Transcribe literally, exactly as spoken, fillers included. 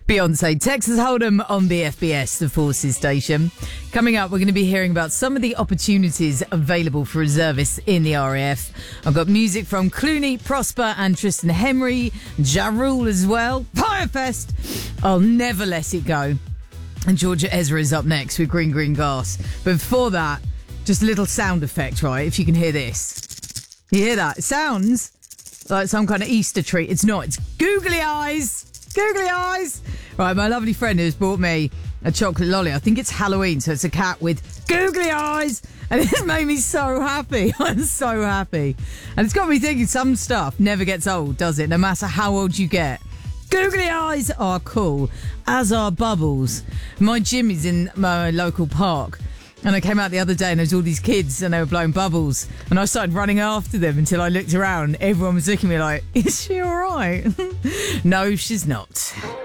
Beyonce, Texas Hold'em on B F B S, the Forces station. Coming up, we're going to be hearing about some of the opportunities available for reservists in the R A F. I've got music from Clooney, Prosper and Tristan Henry, Ja Rule as well. Firefest, I'll never let it go. And Georgia Ezra is up next with Green Green Grass. But before that, just a little sound effect, right? If you can hear this. You hear that? It sounds like some kind of Easter treat. It's not. It's googly eyes. Googly eyes. Right, my lovely friend has brought me a chocolate lolly. I think it's Halloween, so it's a cat with googly eyes. And it made me so happy. I'm so happy. And it's got me thinking some stuff never gets old, does it? No matter how old you get. Googly eyes are cool, as are bubbles. My gym is in my local park. And I came out the other day and there was all these kids and they were blowing bubbles. And I started running after them until I looked around. Everyone was looking at me like, is she all right? No, she's not.